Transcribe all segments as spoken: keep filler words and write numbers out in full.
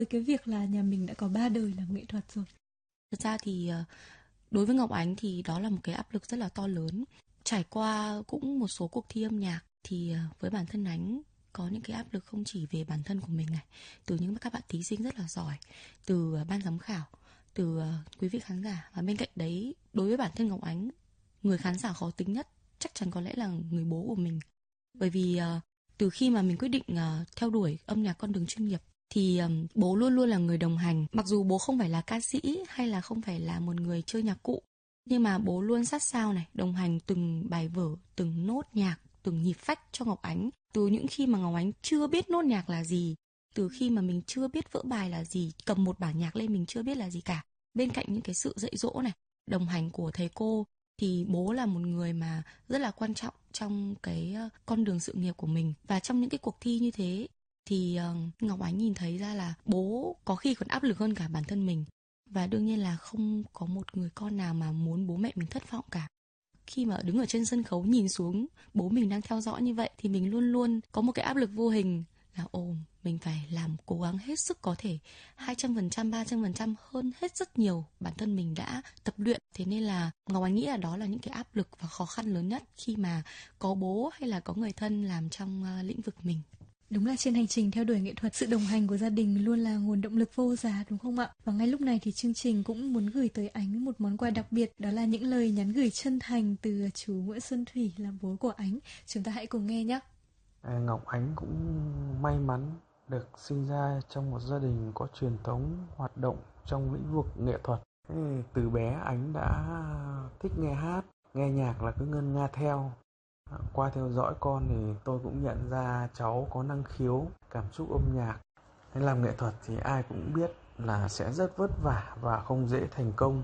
với cái việc là nhà mình đã có ba đời làm nghệ thuật rồi? Thật ra thì đối với Ngọc Ánh thì đó là một cái áp lực rất là to lớn. Trải qua cũng một số cuộc thi âm nhạc thì với bản thân Ánh có những cái áp lực không chỉ về bản thân của mình này, từ những các bạn thí sinh rất là giỏi, từ ban giám khảo, từ quý vị khán giả. Và bên cạnh đấy, đối với bản thân Ngọc Ánh, người khán giả khó tính nhất chắc chắn có lẽ là người bố của mình. Bởi vì uh, từ khi mà mình quyết định uh, theo đuổi âm nhạc con đường chuyên nghiệp thì um, bố luôn luôn là người đồng hành. Mặc dù bố không phải là ca sĩ hay là không phải là một người chơi nhạc cụ, nhưng mà bố luôn sát sao này, đồng hành từng bài vở, từng nốt nhạc, từng nhịp phách cho Ngọc Ánh. Từ những khi mà Ngọc Ánh chưa biết nốt nhạc là gì, từ khi mà mình chưa biết vỡ bài là gì, cầm một bản nhạc lên mình chưa biết là gì cả. Bên cạnh những cái sự dạy dỗ này, đồng hành của thầy cô, thì bố là một người mà rất là quan trọng trong cái con đường sự nghiệp của mình. Và trong những cái cuộc thi như thế thì uh, Ngọc Ánh nhìn thấy ra là bố có khi còn áp lực hơn cả bản thân mình. Và đương nhiên là không có một người con nào mà muốn bố mẹ mình thất vọng cả. Khi mà đứng ở trên sân khấu nhìn xuống bố mình đang theo dõi như vậy thì mình luôn luôn có một cái áp lực vô hình là ồ, mình phải làm cố gắng hết sức có thể, hai trăm phần trăm, ba trăm phần trăm hơn hết rất nhiều bản thân mình đã tập luyện. Thế nên là Ngọc Ánh nghĩ là đó là những cái áp lực và khó khăn lớn nhất khi mà có bố hay là có người thân làm trong uh, lĩnh vực mình. Đúng là trên hành trình theo đuổi nghệ thuật, sự đồng hành của gia đình luôn là nguồn động lực vô giá, đúng không ạ? Và ngay lúc này thì chương trình cũng muốn gửi tới Ánh một món quà đặc biệt, đó là những lời nhắn gửi chân thành từ chú Nguyễn Xuân Thủy là bố của Ánh. Chúng ta hãy cùng nghe nhé. Ngọc Ánh cũng may mắn được sinh ra trong một gia đình có truyền thống hoạt động trong lĩnh vực nghệ thuật. Từ bé Ánh đã thích nghe hát, nghe nhạc là cứ ngân nga theo. Qua theo dõi con thì tôi cũng nhận ra cháu có năng khiếu, cảm xúc âm nhạc. Làm nghệ thuật thì ai cũng biết là sẽ rất vất vả và không dễ thành công,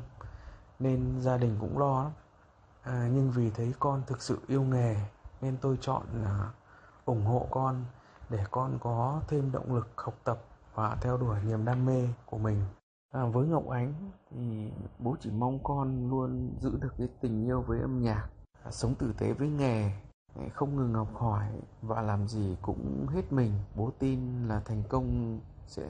nên gia đình cũng lo lắm. À, nhưng vì thấy con thực sự yêu nghề nên tôi chọn uh, ủng hộ con để con có thêm động lực học tập và theo đuổi niềm đam mê của mình. À, với Ngọc Ánh thì bố chỉ mong con luôn giữ được cái tình yêu với âm nhạc, sống tử tế với nghề, không ngừng học hỏi và làm gì cũng hết mình. Bố tin là thành công sẽ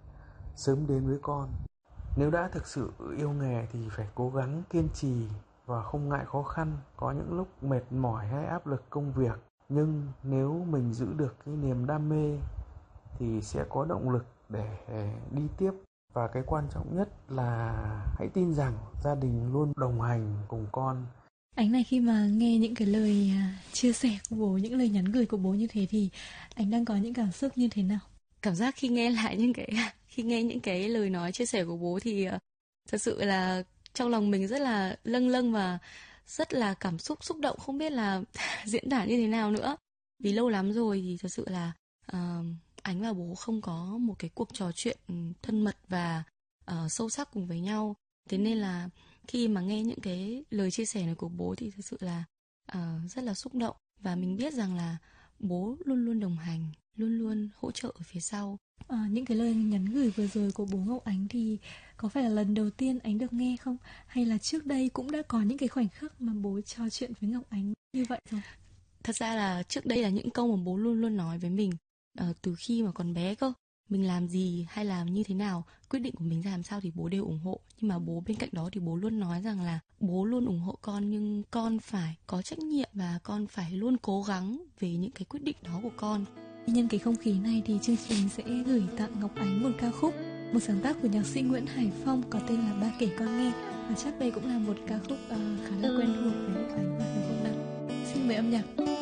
sớm đến với con. Nếu đã thực sự yêu nghề thì phải cố gắng kiên trì và không ngại khó khăn. Có những lúc mệt mỏi hay áp lực công việc, nhưng nếu mình giữ được cái niềm đam mê thì sẽ có động lực để đi tiếp. Và cái quan trọng nhất là hãy tin rằng gia đình luôn đồng hành cùng con. Ánh này, khi mà nghe những cái lời chia sẻ của bố, những lời nhắn gửi của bố như thế thì Ánh đang có những cảm xúc như thế nào? Cảm giác khi nghe lại những cái khi nghe những cái lời nói chia sẻ của bố thì thật sự là trong lòng mình rất là lâng lâng và rất là cảm xúc xúc động, không biết là diễn tả như thế nào nữa. Vì lâu lắm rồi thì thật sự là uh, Ánh và bố không có một cái cuộc trò chuyện thân mật và uh, sâu sắc cùng với nhau. Thế nên là khi mà nghe những cái lời chia sẻ này của bố thì thật sự là uh, rất là xúc động. Và mình biết rằng là bố luôn luôn đồng hành, luôn luôn hỗ trợ ở phía sau. À, những cái lời nhắn gửi vừa rồi của bố Ngọc Ánh thì có phải là lần đầu tiên Ánh được nghe không? Hay là trước đây cũng đã có những cái khoảnh khắc mà bố trò chuyện với Ngọc Ánh như vậy rồi? Thật ra là trước đây là những câu mà bố luôn luôn nói với mình à, từ khi mà còn bé cơ. Mình làm gì hay làm như thế nào, quyết định của mình ra làm sao thì bố đều ủng hộ. Nhưng mà bố bên cạnh đó thì bố luôn nói rằng là bố luôn ủng hộ con, nhưng con phải có trách nhiệm và con phải luôn cố gắng về những cái quyết định đó của con. Nhân cái không khí này thì chương trình sẽ gửi tặng Ngọc Ánh một ca khúc, một sáng tác của nhạc sĩ Nguyễn Hải Phong có tên là Ba Kể Con Nghe. Và chắc đây cũng là một ca khúc uh, khá là quen thuộc với Ngọc Ánh và đúng không nào? Xin mời âm nhạc.